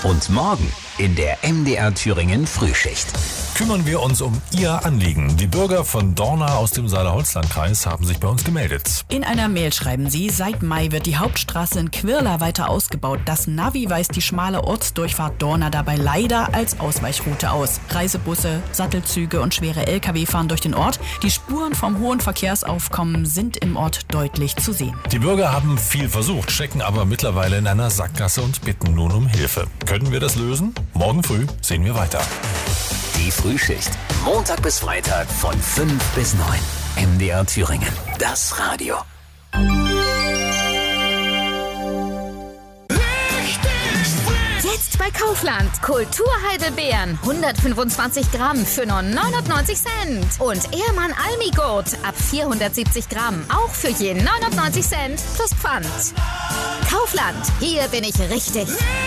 Und morgen in der MDR Thüringen Frühschicht kümmern wir uns um Ihr Anliegen. Die Bürger von Dorna aus dem Saale-Holzland-Kreis haben sich bei uns gemeldet. In einer Mail schreiben sie, seit Mai wird die Hauptstraße in Quirla weiter ausgebaut. Das Navi weist die schmale Ortsdurchfahrt Dorna dabei leider als Ausweichroute aus. Reisebusse, Sattelzüge und schwere Lkw fahren durch den Ort. Die Spuren vom hohen Verkehrsaufkommen sind im Ort deutlich zu sehen. Die Bürger haben viel versucht, stecken aber mittlerweile in einer Sackgasse und bitten nun um Hilfe. Können wir das lösen? Morgen früh sehen wir weiter. Die Frühschicht. Montag bis Freitag von 5 bis 9. MDR Thüringen. Das Radio. Jetzt bei Kaufland. Kulturheidelbeeren. 125 Gramm für nur 99 Cent. Und Ehrmann Almigurt ab 470 Gramm. Auch für je 99 Cent plus Pfand. Kaufland. Hier bin ich richtig.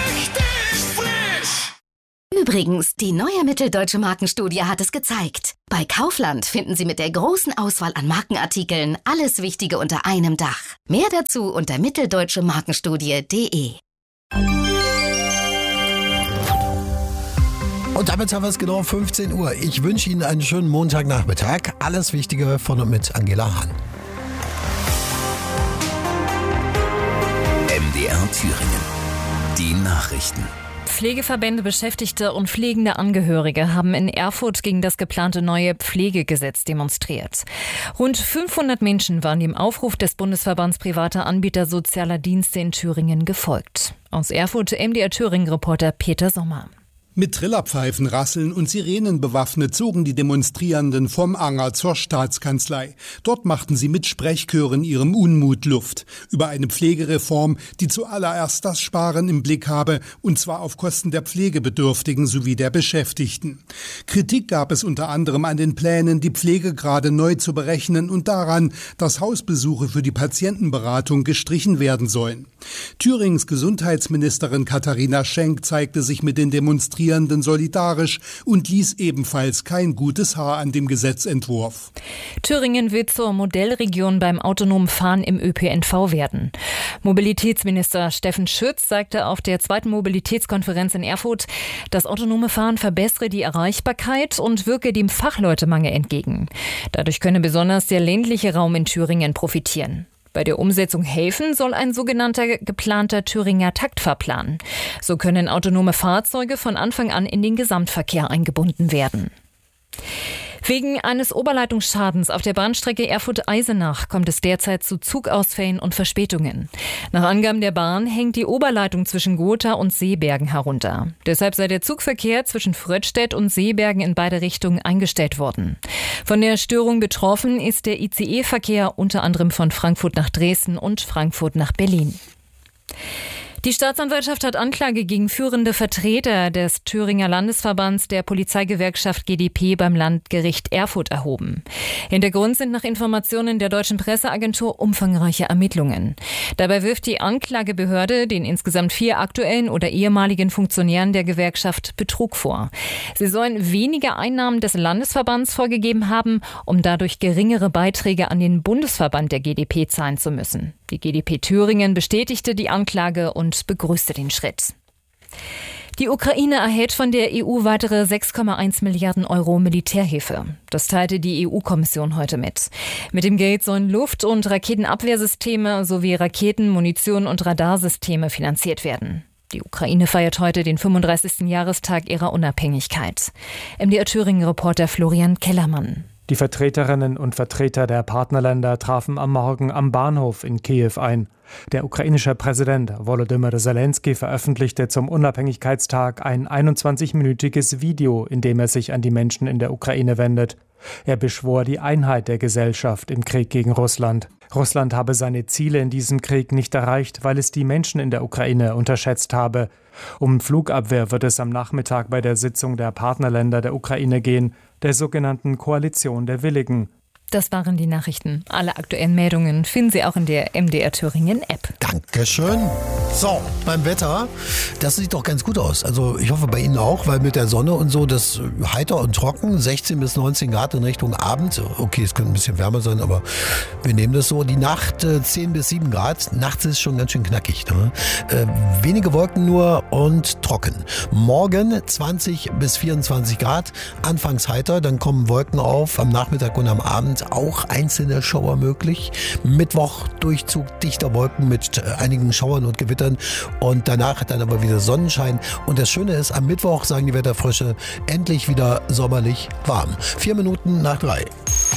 Übrigens, die neue Mitteldeutsche Markenstudie hat es gezeigt. Bei Kaufland finden Sie mit der großen Auswahl an Markenartikeln alles Wichtige unter einem Dach. Mehr dazu unter mitteldeutschemarkenstudie.de. Und damit haben wir es genau 15 Uhr. Ich wünsche Ihnen einen schönen Montagnachmittag. Alles Wichtige von und mit Angela Hahn. MDR Thüringen. Die Nachrichten. Pflegeverbände, Beschäftigte und pflegende Angehörige haben in Erfurt gegen das geplante neue Pflegegesetz demonstriert. Rund 500 Menschen waren dem Aufruf des Bundesverbands privater Anbieter sozialer Dienste in Thüringen gefolgt. Aus Erfurt MDR Thüringen-Reporter Peter Sommer. Mit Trillerpfeifen, Rasseln und Sirenen bewaffnet zogen die Demonstrierenden vom Anger zur Staatskanzlei. Dort machten sie mit Sprechchören ihrem Unmut Luft über eine Pflegereform, die zuallererst das Sparen im Blick habe, und zwar auf Kosten der Pflegebedürftigen sowie der Beschäftigten. Kritik gab es unter anderem an den Plänen, die Pflegegrade neu zu berechnen und daran, dass Hausbesuche für die Patientenberatung gestrichen werden sollen. Thürings Gesundheitsministerin Katharina Schenk zeigte sich mit den Demonstrierenden solidarisch und ließ ebenfalls kein gutes Haar an dem Gesetzentwurf. Thüringen wird zur Modellregion beim autonomen Fahren im ÖPNV werden. Mobilitätsminister Steffen Schütz sagte auf der 2. Mobilitätskonferenz in Erfurt, das autonome Fahren verbessere die Erreichbarkeit und wirke dem Fachleutemangel entgegen. Dadurch könne besonders der ländliche Raum in Thüringen profitieren. Bei der Umsetzung helfen soll ein sogenannter geplanter Thüringer Taktfahrplan. So können autonome Fahrzeuge von Anfang an in den Gesamtverkehr eingebunden werden. Wegen eines Oberleitungsschadens auf der Bahnstrecke Erfurt-Eisenach kommt es derzeit zu Zugausfällen und Verspätungen. Nach Angaben der Bahn hängt die Oberleitung zwischen Gotha und Seebergen herunter. Deshalb sei der Zugverkehr zwischen Fröttstedt und Seebergen in beide Richtungen eingestellt worden. Von der Störung betroffen ist der ICE-Verkehr unter anderem von Frankfurt nach Dresden und Frankfurt nach Berlin. Die Staatsanwaltschaft hat Anklage gegen führende Vertreter des Thüringer Landesverbands der Polizeigewerkschaft GdP beim Landgericht Erfurt erhoben. Hintergrund sind nach Informationen der Deutschen Presseagentur umfangreiche Ermittlungen. Dabei wirft die Anklagebehörde den insgesamt 4 aktuellen oder ehemaligen Funktionären der Gewerkschaft Betrug vor. Sie sollen weniger Einnahmen des Landesverbands vorgegeben haben, um dadurch geringere Beiträge an den Bundesverband der GdP zahlen zu müssen. Die GdP Thüringen bestätigte die Anklage und begrüßte den Schritt. Die Ukraine erhält von der EU weitere 6,1 Milliarden Euro Militärhilfe. Das teilte die EU-Kommission heute mit. Mit dem Geld sollen Luft- und Raketenabwehrsysteme sowie Raketen-, Munition- und Radarsysteme finanziert werden. Die Ukraine feiert heute den 35. Jahrestag ihrer Unabhängigkeit. MDR Thüringen-Reporter Florian Kellermann. Die Vertreterinnen und Vertreter der Partnerländer trafen am Morgen am Bahnhof in Kiew ein. Der ukrainische Präsident Volodymyr Zelensky veröffentlichte zum Unabhängigkeitstag ein 21-minütiges Video, in dem er sich an die Menschen in der Ukraine wendet. Er beschwor die Einheit der Gesellschaft im Krieg gegen Russland. Russland habe seine Ziele in diesem Krieg nicht erreicht, weil es die Menschen in der Ukraine unterschätzt habe. Um Flugabwehr wird es am Nachmittag bei der Sitzung der Partnerländer der Ukraine gehen, der sogenannten Koalition der Willigen. Das waren die Nachrichten. Alle aktuellen Meldungen finden Sie auch in der MDR Thüringen App. Dankeschön. So, beim Wetter, das sieht doch ganz gut aus. Also ich hoffe bei Ihnen auch, weil mit der Sonne und so, das heiter und trocken, 16 bis 19 Grad in Richtung Abend. Okay, es könnte ein bisschen wärmer sein, aber wir nehmen das so. Die Nacht 10 bis 7 Grad, nachts ist schon ganz schön knackig. Ne? Wenige Wolken nur und trocken. Morgen 20 bis 24 Grad, anfangs heiter, dann kommen Wolken auf, am Nachmittag und am Abend auch einzelne Schauer möglich. Mittwoch Durchzug dichter Wolken mit einigen Schauern und Gewittern und danach dann aber wieder Sonnenschein. Und das Schöne ist, am Mittwoch, sagen die Wetterfrösche, endlich wieder sommerlich warm. 4 Minuten nach 3.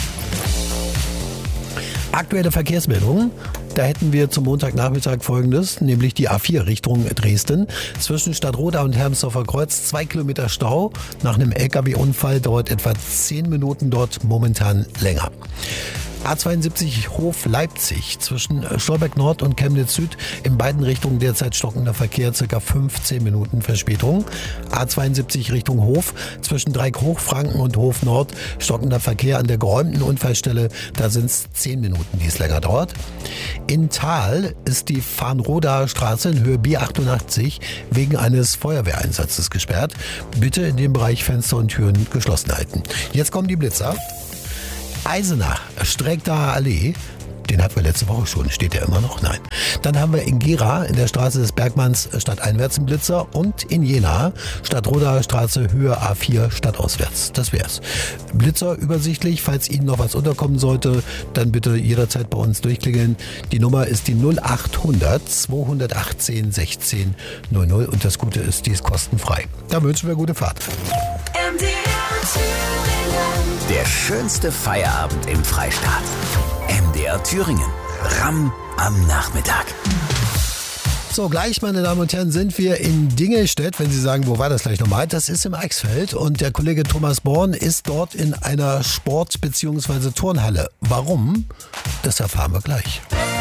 Aktuelle Verkehrsmeldungen. Da hätten wir zum Montagnachmittag Folgendes, nämlich die A4 Richtung Dresden. Zwischen Stadtroda und Hermsdorfer Kreuz 2 Kilometer Stau. Nach einem LKW-Unfall dauert etwa 10 Minuten dort, momentan länger. A72 Hof Leipzig zwischen Stolberg Nord und Chemnitz Süd in beiden Richtungen derzeit stockender Verkehr, ca. 15 Minuten Verspätung. A72 Richtung Hof zwischen Dreieck Hochfranken und Hof Nord stockender Verkehr an der geräumten Unfallstelle, da sind es 10 Minuten, die es länger dauert. In Thal ist die Farnrodaer Straße in Höhe B88 wegen eines Feuerwehreinsatzes gesperrt. Bitte in dem Bereich Fenster und Türen geschlossen halten. Jetzt kommen die Blitzer. Eisenach, Streckdaher Allee, den hatten wir letzte Woche schon, steht der immer noch? Nein. Dann haben wir in Gera in der Straße des Bergmanns stadteinwärts einen Blitzer und in Jena Stadtrodaer Straße Höhe A4 stadtauswärts. Das wär's. Blitzer übersichtlich, falls Ihnen noch was unterkommen sollte, dann bitte jederzeit bei uns durchklingeln. Die Nummer ist die 0800 218 16 00 und das Gute ist, die ist kostenfrei. Da wünschen wir gute Fahrt. Der schönste Feierabend im Freistaat. MDR Thüringen. Ramm am Nachmittag. So, gleich, meine Damen und Herren, sind wir in Dingelstedt. Wenn Sie sagen, wo war das gleich nochmal? Das ist im Eichsfeld und der Kollege Thomas Born ist dort in einer Sport- bzw. Turnhalle. Warum? Das erfahren wir gleich.